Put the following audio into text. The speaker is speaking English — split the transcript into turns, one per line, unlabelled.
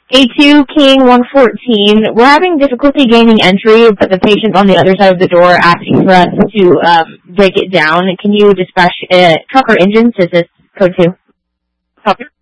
A2 King 114. We're having difficulty gaining entry, but the patient's on the other side of the door asking for us to break it down. Can you dispatch truck or engines? This is code 2.
Copy.